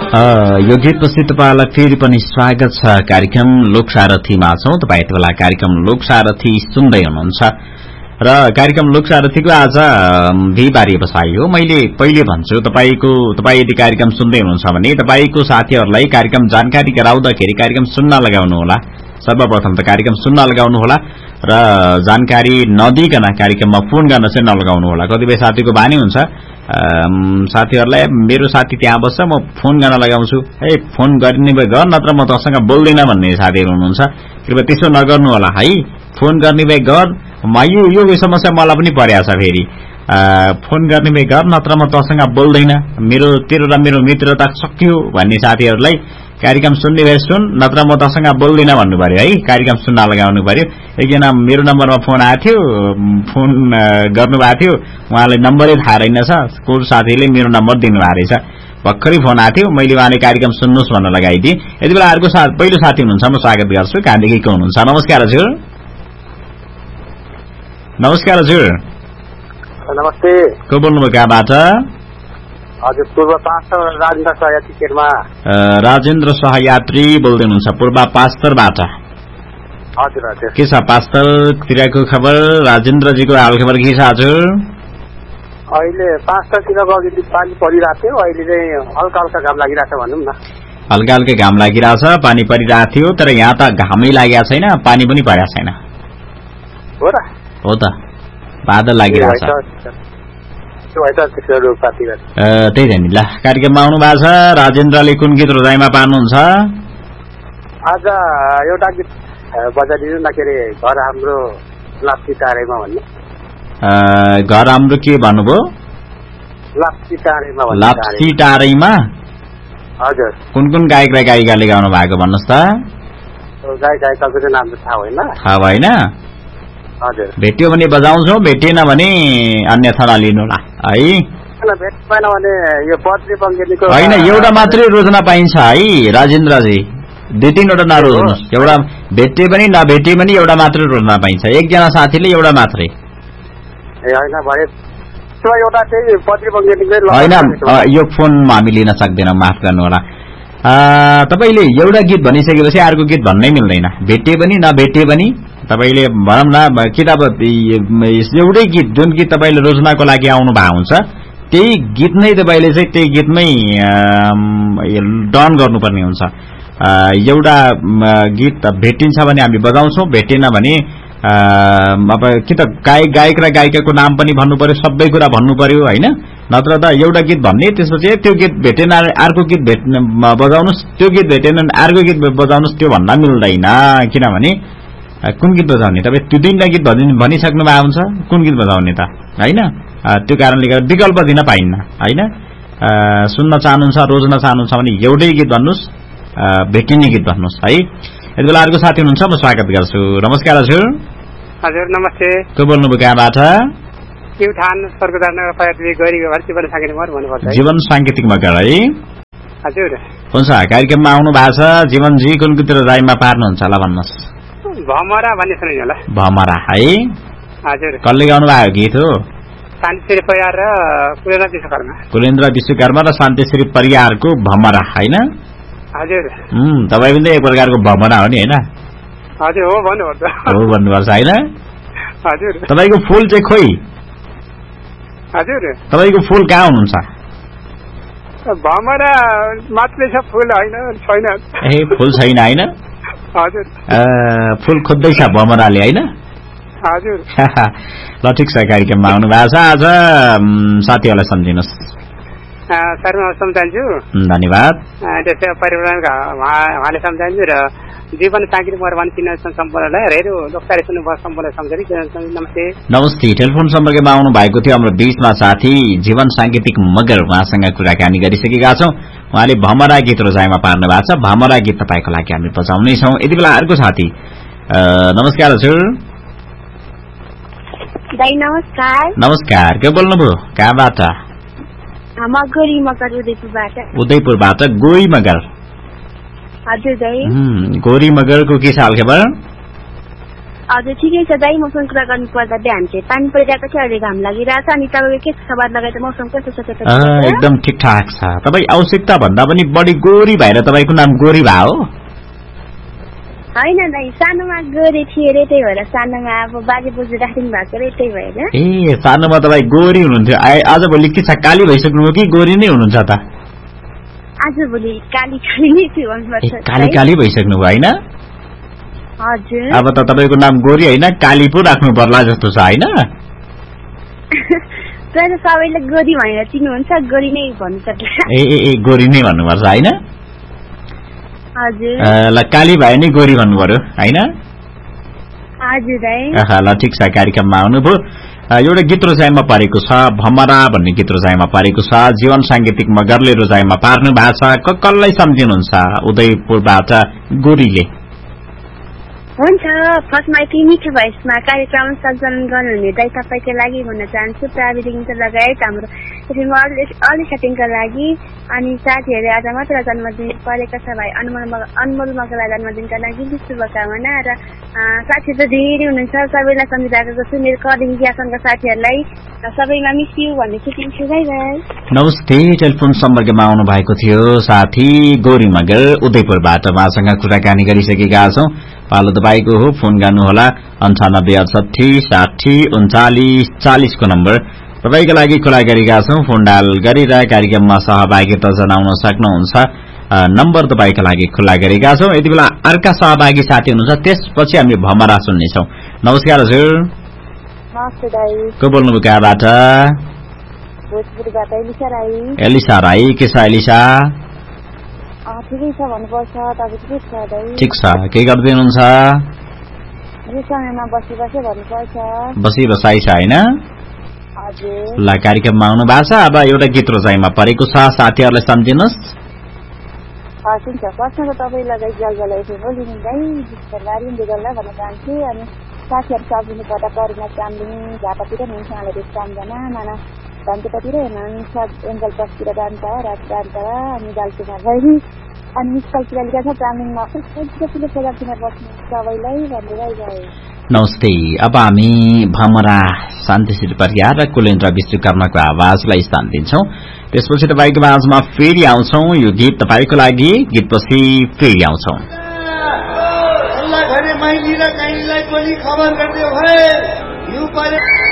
यो गीतपछि तपाईलाई फेरि पनि स्वागत छ। कार्यक्रम लोकसारथीमा छौं। तपाई यति बेला कार्यक्रम लोकसारथी सुन्दै हुनुहुन्छ र कार्यक्रम लोकसारथीको आज बिहिबारे बसाइ हो। मैले पहिले भन्छु तपाई यदि कार्यक्रम सुन्दै हुनुहुन्छ भने तपाईको साथीहरूलाई कार्यक्रम जानकारी गराउँदाखेरि कार्यक्रम सुन्न लगाउनु होला। सर्वप्रथम त कार्यक्रम सुन्न लगाउनु होला र जानकारी नदिकन कार्यक्रममा फोन गर्न चाहिँ नलगाउनु होला। कतिपय साथीको बानी हुन्छ साथीहरूलाई मेरो साथी त्यहाँ बस्छ म फोन गर्न लगाउँछु, फोन गर्ने भए गर नत्र म तसँग बोल्दैन भन्ने साथीहरू हुनुहुन्छ। कृपया त्यसो नगर्नु होला है। फोन गर्ने भए गर, यो समस्या मलाई पनि परेको छ। फेरि फोन गर्ने भए गर नत्र म तसँग बोल्दैन, तेरो र मेरो मित्रता सकियो भन्ने साथीहरूलाई कार्यक्रम सुन्ने भए सुन नत्र म तसँग बोल्दिन भन्नु पर्यो है। कार्यक्रम सुन्न लगाउनु पर्यो। एकजना मेरो नम्बरमा फोन आएको थियो, फोन गर्नुभएको थियो, उहाँलाई नम्बरै थाहा रहेनछ। को साथीले मेरो नम्बर दिनुभएको रहेछ। भर्खरै फोन आएको थियो, मैले उहाँले कार्यक्रम सुन्नुहोस् भन्न लगाइदिएँ। यति बेला अर्को पहिलो साथी हुनुहुन्छ, म स्वागत गर्छु। कहाँदेखि को हुनुहुन्छ? नमस्कार हजुर। नमस्कार हजुर। नमस्ते। को बोल्नुभयो कहाँबाट? हजुर, पूर्व पास्टर राजेन्द्र सहयात्री केरमा। राजेन्द्र सहयात्री बोल्दै हुनुहुन्छ पूर्व पास्तरबाट? हजुर हजुर। के छ पास्तरतिरको खबर? राजेन्द्रजीको हालखबर के छ हजुर? अहिले पास्टरतिरको अघि पानी परिरहेको थियो, अहिले चाहिँ हल्का हल्का घाम लागिरहेछ भनौँ न। हल्का हल्का घाम लागिरहेछ, पानी परिरहेको थियो, तर यहाँ त घामै लागेको छैन, पानी पनि परेको छैन। हो र? हो त, बादल लागिरहेछ। त्यही त नि। ल, कार्यक्रममा आउनु भएको छ। राजेन्द्रले कुन गीत हृदयमा पार्नुहुन्छ? आज एउटा गीत बजाइदिनु न, के अरे घर हाम्रो लाप्ची टाढैमा भन्ने। घर हाम्रो के भन्नुभयो? लाप्ची टाढैमा। लाप्ची टाढैमा? हजुर। कुन कुन गायक र गायिकाले गाउनु भएको भन्नुहोस् त? गायक गायिकाको चाहिँ नाम थाहा होइन। थाहा भएन? हजुर। भेट्यो भने बजाउँछौ, भेटेन भने अन्यथा नलिनु होला है। भेटेन भने यो पत्रे पङ्गेलीको होइन, एउटा मात्रै रोज्न पाइन्छ है राजेन्द्रजी। 2-3वटा नरोज्नुहोस्। एउटा भेटे पनि नभेटे पनि एउटा मात्रै रोज्न पाइन्छ। एकजना साथीले एउटा मात्रै। होइन, यो फोन हामी लिन सक्दैनौँ, माफ गर्नु होला। तपाईले एउटा गीत भनिसकेपछि अर्को गीत भन्नै मिल्दैन। भेटे पनि नभेटे पनि तपाईले भनौँ न किताब एउटै गीत, जुन गीत तपाईले रोज्नको लागि आउनु भएको हुन्छ त्यही गीत नै तपाईले चाहिँ त्यही गीतमै डन गर्नुपर्ने हुन्छ। एउटा गीत भेटिन्छ भने हामी बजाउँछौँ, भेटेन भने अब कि त गायक र गायिकाको नाम पनि भन्नु पर्यो, सबै कुरा भन्नु पर्यो होइन। नत्र त एउटा गीत भन्ने, त्यसपछि त्यो गीत भेटेन अर्को गीत बजाउनुहोस्, त्यो गीत भेटेन अर्को गीत बजाउनुहोस्, त्यो भन्दा मिल्दैन। किनभने कुन गीत बजाउने? तपाईँ त्यो 3टा गीत भनिसक्नु भएको हुन्छ, कुन गीत बजाउने त होइन। त्यो कारणले गर्दा विकल्प दिन पाइन्न होइन। सुन्न चाहनुहुन्छ, रोज्न चाहनुहुन्छ भने एउटै गीत भन्नुहोस्, भेटिने गीत भन्नुहोस् है। यति बेला अर्को साथी हुनुहुन्छ, म स्वागत गर्छु। नमस्कार हजुर। हजुर नमस्ते। को बोल्नुभयो कहाँबाट? जीवन साङ्गीतिक मगर है। हजुर हुन्छ, कार्यक्रममा आउनु भएको छ। जीवनजी कुन गीत हृदयमा पार्नुहुन्छ होला भन्नुहोस्? भमरा भन्ने सुनिनु होला। भमरा है। हजुर। कसले गाउनु भएको गीत हो? शान्तिश्री परियार र कुलेन्द्र विश्वकर्मा। कुलेन्द्र विश्वकर्मा र शान्तिश्री परियारको भमरा होइन? हजुर। तपाईँ पनि त एक प्रकारको भमरा हो नि होइन? हजुर हो भन्नुपर्छ। हो भन्नुपर्छ होइन? हजुर। तपाईँको फुल चाहिँ खोइ? हजुर। तपाईँको फुल कहाँ हुनुहुन्छ? भमरा मात्रै छ, फुल होइन, छैन। फुल छैन होइन? हजुर। फुल खोज्दैछ भमराले होइन? हजुर। ल ठिक छ, कार्यक्रममा आउनु भएको छ। आज साथीहरूलाई सम्झिनुहोस्। सर म सम्झान्छु। धन्यवाद। त्यसै परिवारका उहाँले सम्झान्छु र जीवन साङ्गीतिक मगर चिन्न सम्पूर्णलाई रेडियो लोकसारी सुन्नुभयो सम्पूर्ण सम्झने। नमस्ते। नमस्ते। टेलिफोन सम्पर्कमा आउनु भएको थियो हाम्रो बीचमा साथी जीवन साङ्गीतिक मगर, उहाँसँग कुराकानी गरिसकेका छौँ। उहाँले भमरा गीत रोजाइमा पार्नु भएको छ। भमरा गीत तपाईँको लागि हामी बजाउनेछौँ। यति बेला अर्को साथी। नमस्कार हजुर। नमस्कार। नमस्कार, के बोल्नुभयो कहाँबाट? उदयपुरबाट। गोरी मगर। हजुर दाइ। गोरी मगरको के छ हालखबर? हजुर ठिकै छ दाइ। मौसम कुरा गर्नु पर्दा बिहान चाहिँ पानी परिरहेको थियो, अहिले घाम लागिरहेछ। अनि तपाईँको के खबर लगाएर मौसम कस्तो छ त्यता? एकदम ठिकठाक छ। तपाईँ आवश्यकता भन्दा पनि बढी गोरी भएर तपाईँको नाम गोरी भा हो? होइन दाइ, सानोमा गोरी थिए रे, त्यही भएर सानोमा अब बाजे बोजू राखिदिनु भएको रे, त्यही भएर। ए सानोमा तपाईँ गोरी हुनुहुन्थ्यो, आजभोलि के छ काली भइसक्नुभयो कि गोरी नै हुनुहुन्छ त? आजभोलि काली काली नै थियो भन्नुपर्छ। काली काली भइसक्नुभयो होइन? हजुर। अब त तपाईँको नाम गोरी होइन काली पो राख्नु पर्ला जस्तो छ होइन? तर सबैले गोरी भनेर चिन्नुहुन्छ, गोरी नै भन्नुपर्छ। ए गोरी नै भन्नुपर्छ होइन? हजुर। ल काली भाइ नै गोरी भन्नु पर्यो होइन? हजुर दाइ। ल ठिक छ, कार्यक्रममा आउनुभयो। एउटा गीत रोजाइमा परेको छ, भमरा भन्ने गीत रोजाइमा परेको छ। जीवन साङ्गीतिक मगरले रोजाइमा पार्नु भएको छ। कसलाई सम्झिनुहुन्छ उदयपुरबाट गोरीले? हुन्छ, फर्स्टमा यति मिठो भएसमा कार्यक्रम सञ्चालन गर्नुहुने दाइ तपाईँको लागि भन्न चाहन्छु, प्राविधिक लगायत हाम्रो अली सेटिङका लागि। अनि साथीहरू आज मात्र जन्मदिन परेको छ भाइ अनमोल मगरलाई जन्मदिनका लागि शुभकामना। र साथीहरू त धेरै हुनुहुन्छ, सबैलाई सम्झिरहेको छु। मेरो कलिङ ज्ञासनका साथीहरूलाई सबैमा मिस यु भन्ने सुटिन्छु। By by. नमस्ते। टेलिफोन सम्पर्कमा आउनु भएको थियो साथी गोरी मगर उदयपुरबाट। उहाँसँग कुराकानी गरिसकेका छौं। पालो तपाईँको हो, फोन गर्नुहोला 9868603940 को नम्बर तपाईँको लागि खुला गरेका छौं। फोन डायल गरेर कार्यक्रममा सहभागिता जनाउन सक्नुहुन्छ। नम्बर तपाईँको लागि खुला गरेका छौं। यति बेला अर्का सहभागी साथी हुनुहुन्छ, त्यसपछि हामी भमरा सुन्नेछौं। नमस्कार हजुर। नमस्ते दाइ। को बोल्नुभयो कहाँबाट? भोजपुरबाट एलिसा राई। एलिसा राई, के छ एलिसा? ठिकै छ भन्नुपर्छ, तपाईँ ठिकै छ दाइ? ठिक छ। के गर्दै हुनुहुन्छ? बसी भन्नुपर्छ। बसी बसाइ छ होइन? हजुर। ल कार्यक्रममा आउनु भएको छ। अब एउटा गीत रोजाइमा परेको छ, साथीहरूलाई सम्झिनुहोस्। हुन्छ, फर्स्टमा त तपाईँलाई जलजलाई बोलिनु दाइ गीतलाई भन्न चाहन्छु। अनि साथीहरू सम्झिनु पर्दा करुणा चामलिङ झापातिर हुनुहुन्छ, उहाँले धेरै सम्झना। माना धन्तेपातिर हुनुहुन्छ, एङ्गल बसतिर जान्छ रात जान्छ। अनि दालचुमा गरी अनि मिसकलतिर लिएर छ चामलिङमा ठुलो प्रोग्रामतिर बस्नु सबैलाई भनेर गए। नमस्ते। अब हामी भमरा शान्तिश्री परियार र कुलेन्द्र विश्वकर्माको आवाजलाई स्थान दिन्छौं। त्यसपछि तपाईँको आवाजमा फेरि आउँछौं। यो गीत तपाईँको लागि, गीतपछि फेरि आउँछौं। खबर गर्दै भए